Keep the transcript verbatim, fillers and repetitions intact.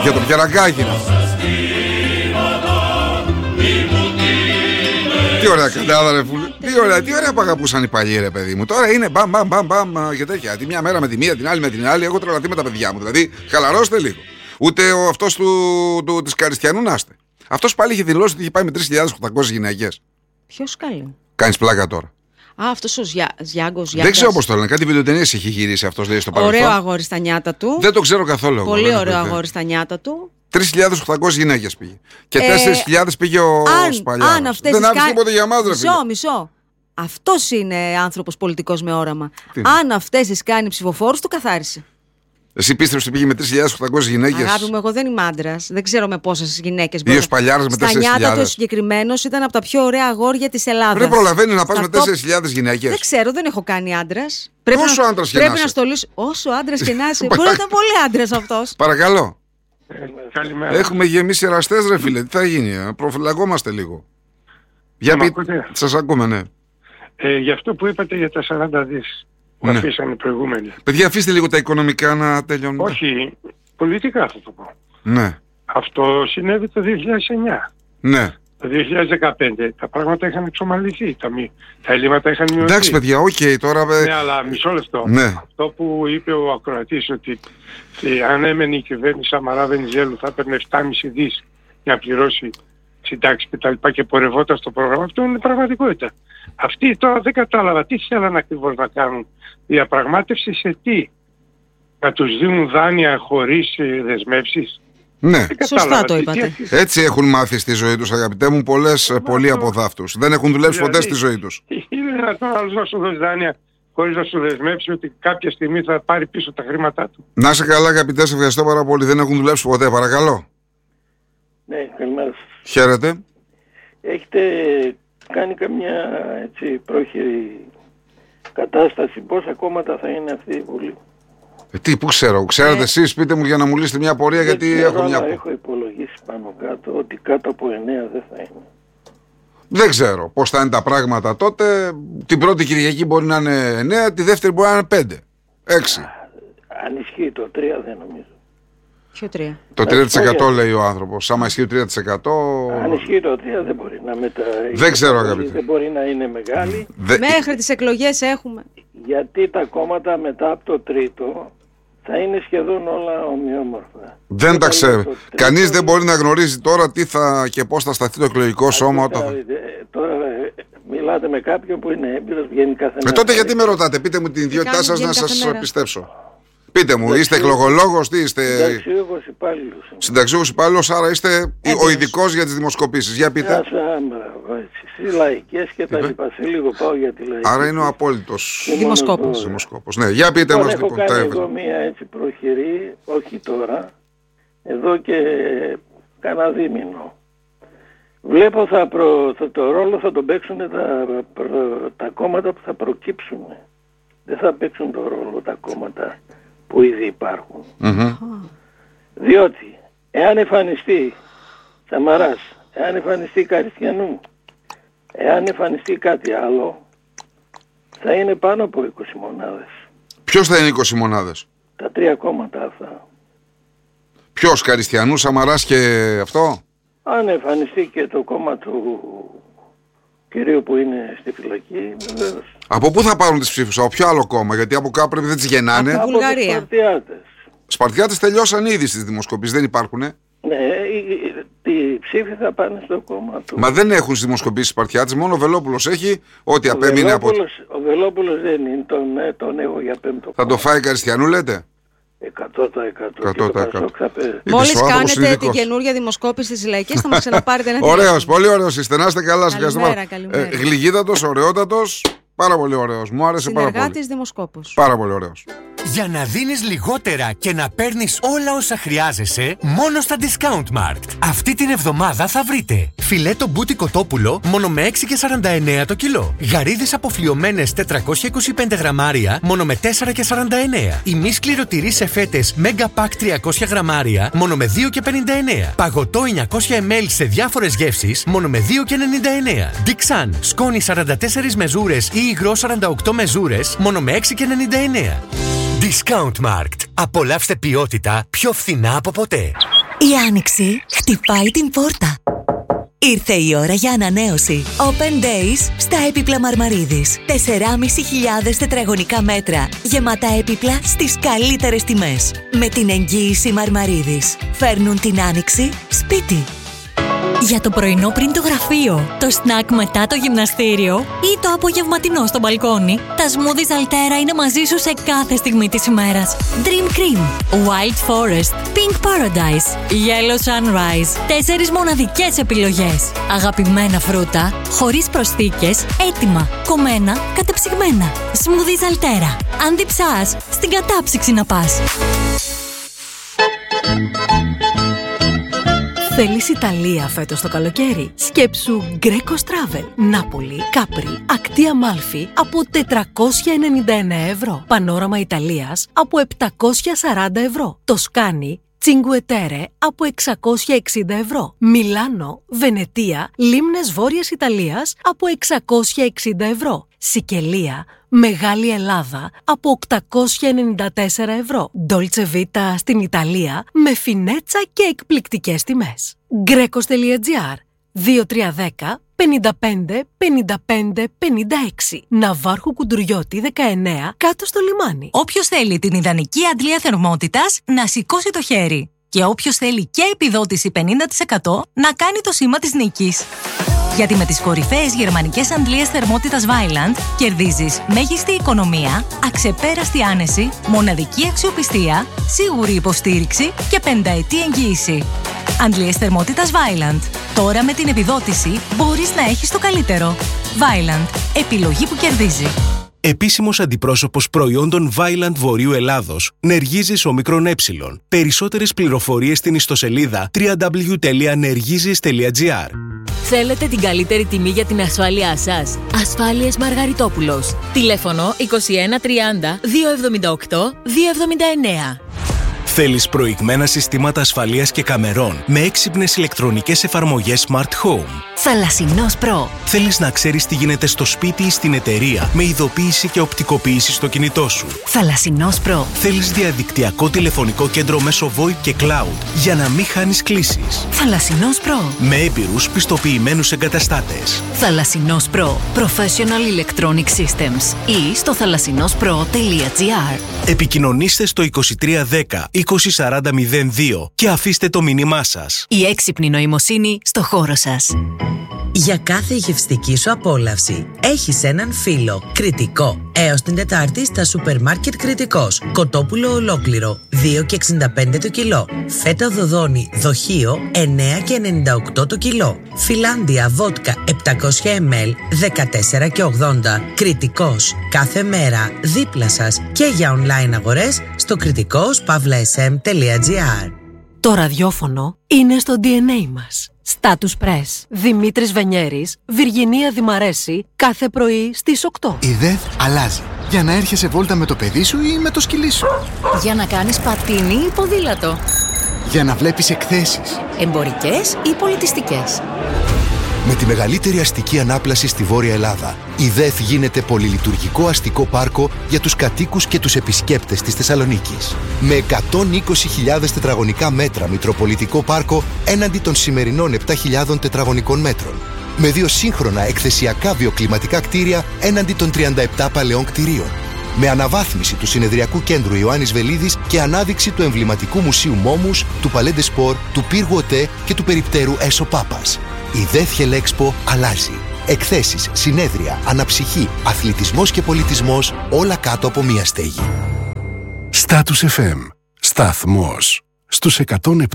Για το πιαραγκάκι. Τι ωραία κατάδα ρε φούλη. Τι ωραία, τι ωραία που αγαπούσαν οι παλιοί ρε παιδί μου. Τώρα είναι μπαμ μπαμ μπαμ μπαμ και τέτοια. Τη μια μέρα με τη μία, την άλλη με την άλλη. Έχω τρελαθεί με τα παιδιά μου. Δηλαδή χαλαρώστε λίγο. Ούτε ο αυτός του, του, της Καριστιανού να είστε. Αυτός πάλι είχε δηλώσει ότι είχε πάει με τρεις χιλιάδες οκτακόσιες γυναίκες. Ποιος καλή. Κάνεις πλάκα τώρα. Α, αυτός ο Ζιά, Ζιάγκος. Δεν ξέρω πώς το λένε. Κάτι βιντεοτενίες έχει γυρίσει αυτός, λέει στο παρελθόν. Ωραίο αγόρι στα νιάτα του. Δεν το ξέρω καθόλου. Πολύ εγώ, ωραίο αγόρι στα νιάτα του. τρεις χιλιάδες οκτακόσιες γυναίκες πήγε. Και ε, τέσσερις χιλιάδες πήγε ο Σπαλιάρος. Δεν άφησε τίποτα για μας, ρε φίλε. Μισό, μισό. Αυτός είναι άνθρωπος πολιτικός με όραμα. Τι? Αν αυτές τις κάνει ψηφοφόρους, το καθάρισε. Εσύ πίστεψες ότι πήγε με τρεις χιλιάδες οκτακόσιες γυναίκες. Αγάπη μου, εγώ δεν είμαι άντρας. Δεν ξέρω με πόσες γυναίκες μπορεί. Ή ο Σπαλιάρος με τέσσερις χιλιάδες. Στα νιάτα του συγκεκριμένος ήταν από τα πιο ωραία αγόρια της Ελλάδας. Δεν προλαβαίνει να πας με τέσσερις χιλιάδες γυναίκες. Δεν ξέρω, δεν έχω κάνει άντρας. Όσο άντρας και να Πρέπει να στολίσω. Όσο άντρας και να είσαι. Μπορεί να ήταν πολύ άντρας αυτός. Παρακαλώ. Καλημέρα. Έχουμε γεμίσει εραστές, ρε φίλε. Τι θα γίνει, προφυλακόμαστε λίγο. Για πείτε. Σας ακούμε, ναι. Ε, για αυτό που είπατε για τα σαράντα δις που ναι. αφήσανε οι προηγούμενοι. Παιδιά, αφήστε λίγο τα οικονομικά να τελειώνουν. Όχι, πολιτικά θα το πω. Ναι. Αυτό συνέβη το δύο χιλιάδες εννιά. Ναι. Το δύο χιλιάδες δεκαπέντε τα πράγματα είχαν εξομαλυνθεί. Τα, μη, τα ελλείμματα είχαν μειωθεί. Εντάξει, παιδιά, οκ, okay, τώρα. Ναι, αλλά μισό λεπτό. Ναι. Αυτό που είπε ο ακροατής ότι ε, αν έμενε η κυβέρνηση Σαμαρά Βενιζέλου θα έπαιρνε επτά κόμμα πέντε δις για να πληρώσει συντάξεις και τα λοιπά και πορευόταν στο πρόγραμμα, αυτό είναι πραγματικότητα. Αυτοί τώρα δεν κατάλαβα τι θέλαν ακριβώς να κάνουν. Διαπραγμάτευση σε τι? Να τους δίνουν δάνεια χωρίς ε, δεσμεύσεις. Ναι, σωστά το είπατε. Έτσι έχουν μάθει στη ζωή τους, αγαπητέ μου, πολλές, πολλοί από δάφτους. Δεν έχουν δουλέψει δηλαδή, ποτέ στη ζωή τους. Είναι δυνατόν άλλος να σου δώσει δάνεια χωρίς να σου δεσμεύσει ότι κάποια στιγμή θα πάρει πίσω τα χρήματά του. Να είσαι καλά, αγαπητέ, σε ευχαριστώ πάρα πολύ. Δεν έχουν δουλέψει ποτέ, παρακαλώ. Ναι, καλημέρα σας. Χαίρετε. Έχετε κάνει καμιά έτσι πρόχειρη κατάσταση, πόσα κόμματα θα είναι αυτή η Βουλή? Ε, τι, πού ξέρω, ξέρετε ε, εσείς, πείτε μου για να μου λύσετε μια πορεία, δεν γιατί ξέρω, έχω μια... έχω υπολογίσει πάνω κάτω ότι κάτω από εννέα δεν θα είναι. Δεν ξέρω πώς θα είναι τα πράγματα τότε. Την πρώτη Κυριακή μπορεί να είναι εννέα, τη δεύτερη μπορεί να είναι πέντε, έξι. Αν ισχύει το τρία δεν νομίζω. Ποιο τρία? Το τρία τοις εκατό λέει ο άνθρωπος. Άμα ισχύει το τρία τοις εκατό... Αν ισχύει το τρία δεν μπορεί να μετα... Δεν ξέρω, αγαπητέ. Δεν μπορεί να είναι μεγάλη. Δε... Μέχρι τις εκλογές έχουμε. Γιατί τα κόμματα μετά από το τρίτο θα είναι σχεδόν όλα ομοιόμορφα. Δεν τα ξέρω. Κανείς δεν μπορεί να γνωρίζει τώρα τι θα και πώς θα σταθεί το εκλογικό σώμα. Όταν... Τώρα μιλάτε με κάποιον που είναι έμπειρος, βγαίνει κάθε μέρα. Ε, τότε γιατί με ρωτάτε, πείτε μου την ιδιότητά σας να σας μέρα. πιστέψω. Πείτε μου, είστε εκλογολόγος, τι είστε? Συνταξιούχος υπάλληλος. Συνταξιούχος υπάλληλος, άρα είστε ο ειδικός για τις δημοσκοπήσεις. Για πείτε. Στις λαϊκές και τα λοιπά. Σε λίγο πάω για τη λαϊκή. Άρα είναι ο απόλυτος δημοσκόπος. δημοσκόπος. Ναι, για πείτε μας λοιπόν. Έχω κάνει εγώ μία έτσι προχειρή, όχι τώρα, εδώ και κανένα δίμηνο. Βλέπω θα προ, θα, το ρόλο θα τον παίξουν τα, προ, τα κόμματα που θα προκύψουν. Δεν θα παίξουν το ρόλο τα κόμματα που ήδη υπάρχουν. Mm-hmm. Διότι εάν εμφανιστεί Σαμαράς, εάν εμφανιστεί Καριστιανού, εάν εμφανιστεί κάτι άλλο, θα είναι πάνω από είκοσι μονάδες. Ποιος θα είναι είκοσι μονάδες? Τα τρία κόμματα αυτά. Ποιος, Καριστιανού, Σαμαράς και αυτό? Αν εμφανιστεί και το κόμμα του κυρίου που είναι στη φυλακή, βεβαίως. Από πού θα πάρουν τις ψήφους, από ποιο άλλο κόμμα? Γιατί από κάπου πρέπει δεν τις γεννάνε. Από Βουλγαρία. Από τους Σπαρτιάτες. Σπαρτιάτες τελειώσαν ήδη στις δημοσκοπήσεις, δεν υπάρχουνε. Ναι, οι ψήφοι θα πάνε στο κόμμα του. Μα δεν έχουν στις δημοσκοπήσεις Σπαρτιάτες, μόνο ο Βελόπουλος έχει ό,τι ο απέμεινε από... Ο Βελόπουλος δεν είναι, τον, τον έχω για πέμπτο. Θα το φάει Καριστιανού, λέτε? εκατό τοις εκατό. Μόλις κάνετε την καινούργια δημοσκόπηση στις λαϊκές θα μας ξαναπάρετε ένα τηλέφωνο. Ωραίος, πολύ ωραίος είστε, να είστε καλά. Καλημέρα, καλημέρα. Ε, γλυγίδατος, ωραιότατος, πάρα πολύ ωραίος. Μου άρεσε πάρα πολύ. Συνεργάτης δημοσκόπος. Πάρα πολύ ωραίος. Για να δίνεις λιγότερα και να παίρνεις όλα όσα χρειάζεσαι, μόνο στα Discount Markt. Αυτή την εβδομάδα θα βρείτε φιλέτο μπούτι κοτόπουλο μόνο με έξι και σαράντα εννέα το κιλό. Γαρίδες αποφλιωμένες τετρακόσια είκοσι πέντε γραμμάρια μόνο με τέσσερα και σαράντα εννέα. Ημίσκληρο τυρί σε φέτες Mega Pack τριακόσια γραμμάρια μόνο με δύο και πενήντα εννέα. Παγωτό εννιακόσια μιλιλίτρα σε διάφορες γεύσεις μόνο με δύο και ενενήντα εννέα. Dixan σκόνη σαράντα τέσσερις μεζούρες ή υγρό σαράντα οκτώ μεζούρες μόνο με έξι και ενενήντα εννέα. Discount Markt. Απολαύστε ποιότητα πιο φθηνά από ποτέ. Η άνοιξη χτυπάει την πόρτα. Ήρθε η ώρα για ανανέωση. Open Days στα έπιπλα Μαρμαρίδης. τεσσεράμισι χιλιάδες τετραγωνικά μέτρα. Γεμάτα έπιπλα στις καλύτερες τιμές. Με την εγγύηση Μαρμαρίδης. Φέρνουν την άνοιξη σπίτι. Για το πρωινό πριν το γραφείο, το σνακ μετά το γυμναστήριο ή το απογευματινό στο μπαλκόνι, τα smoothies Altera είναι μαζί σου σε κάθε στιγμή της ημέρας. Dream Cream, Wild Forest, Pink Paradise, Yellow Sunrise. Τέσσερις μοναδικές επιλογές. Αγαπημένα φρούτα, χωρίς προσθήκες, έτοιμα, κομμένα, κατεψυγμένα. Smoothies Altera. Αν διψάς, στην κατάψυξη να πας. Θέλεις Ιταλία φέτος το καλοκαίρι? Σκέψου Greco's Travel. Νάπολη, Κάπρι, Ακτή Αμάλφη από τετρακόσια ενενήντα εννέα ευρώ. Πανόραμα Ιταλίας από επτακόσια σαράντα ευρώ. Τοσκάνη, Cinque Terre από εξακόσια εξήντα ευρώ. Μιλάνο, Βενετία, Λίμνες Βόρειας Ιταλίας από εξακόσια εξήντα ευρώ. Σικελία, Μεγάλη Ελλάδα από οκτακόσια ενενήντα τέσσερα ευρώ. Dolce Vita στην Ιταλία με φινέτσα και εκπληκτικές τιμές. Greco's.gr δύο τρία ένα μηδέν πενήντα πέντε πενήντα πέντε πενήντα έξι. Ναβάρχου Κουντουριώτη δεκαεννέα, κάτω στο λιμάνι. Όποιος θέλει την ιδανική αντλία θερμότητας να σηκώσει το χέρι. Και όποιος θέλει και επιδότηση πενήντα τοις εκατό να κάνει το σήμα της νίκης. Γιατί με τις κορυφαίες γερμανικές αντλίες θερμότητας Vaillant κερδίζεις μέγιστη οικονομία, αξεπέραστη άνεση, μοναδική αξιοπιστία, σίγουρη υποστήριξη και πενταετή εγγύηση. Αντλίες θερμότητας Vaillant. Τώρα με την επιδότηση μπορείς να έχεις το καλύτερο. Vaillant. Επιλογή που κερδίζει. Επίσημος αντιπρόσωπος προϊόντων Vaillant Βορείου Ελλάδος, Νεργίζης Ομικρόν Ε. Περισσότερες πληροφορίες στην ιστοσελίδα double-u double-u double-u τελεία νεργίζης τελεία gr. Θέλετε την καλύτερη τιμή για την ασφάλειά σας? Ασφάλειες Μαργαριτόπουλος. Τηλέφωνο είκοσι ένα τριάντα διακόσια εβδομήντα οκτώ διακόσια εβδομήντα εννέα. Θέλεις προηγμένα συστήματα ασφαλείας και καμερών με έξυπνες ηλεκτρονικές εφαρμογές Smart Home? Θαλασσινός Pro. Θέλεις να ξέρεις τι γίνεται στο σπίτι ή στην εταιρεία με ειδοποίηση και οπτικοποίηση στο κινητό σου? Θαλασσινός Pro. Θέλεις διαδικτυακό τηλεφωνικό κέντρο μέσω βόιπ και cloud για να μην χάνεις κλήσεις? Θαλασσινός Pro. Με έμπειρους πιστοποιημένους εγκαταστάτες. Θαλασσινός Pro. Professional Electronic Systems ή στο θαλασσινόspro τελεία gr. Επικοινωνήστε στο είκοσι τρία δέκα είκοσι σαράντα μηδέν δύο και αφήστε το μήνυμά σας. Η έξυπνη νοημοσύνη στο χώρο σας. Για κάθε γευστική σου απόλαυση έχεις έναν φίλο. Κριτικό. Έως την Τετάρτη στα σούπερ μάρκετ Κριτικός. Κοτόπουλο ολόκληρο δύο και εξήντα πέντε το κιλό. Φέτα δοδόνη δοχείο εννέα και ενενήντα οκτώ το κιλό. Φιλάντια βότκα επτακόσια μιλιλίτρα δεκατέσσερα και ογδόντα. Κριτικός. Κάθε μέρα δίπλα σας και για online αγορές στο κριτικός παύλα ες εμ τελεία τζι άρ. Το ραδιόφωνο είναι στο ντι εν έι μας. Status Press. Δημήτρης Βενιέρης, Βιργινία Δημαρέση, κάθε πρωί στις οκτώ. Η ΔΕΘ αλλάζει. Για να έρχεσαι βόλτα με το παιδί σου ή με το σκυλί σου. Για να κάνεις πατίνι ή ποδήλατο. Για να βλέπεις εκθέσεις. Εμπορικές ή πολιτιστικές. Με τη μεγαλύτερη αστική ανάπλαση στη Βόρεια Ελλάδα, η ΔΕΘ γίνεται πολυλειτουργικό αστικό πάρκο για τους κατοίκους και τους επισκέπτες της Θεσσαλονίκης. Με εκατόν είκοσι χιλιάδες τετραγωνικά μέτρα μητροπολιτικό πάρκο έναντι των σημερινών επτά χιλιάδων τετραγωνικών μέτρων. Με δύο σύγχρονα εκθεσιακά βιοκλιματικά κτίρια έναντι των τριάντα επτά παλαιών κτιρίων. Με αναβάθμιση του συνεδριακού κέντρου Ιωάννης Βελίδης και ανάδειξη του εμβληματικού μουσείου Μόμους, του Παλέντε Σπορ, του Πύργου ΟΤΕ και του περιπτέρου Έσο Πάπας. Η ΔΕΘ Χελέξπο αλλάζει. Εκθέσεις, συνέδρια, αναψυχή, αθλητισμός και πολιτισμός, όλα κάτω από μία στέγη. Status εφ εμ. Σταθμός στους εκατόν επτά.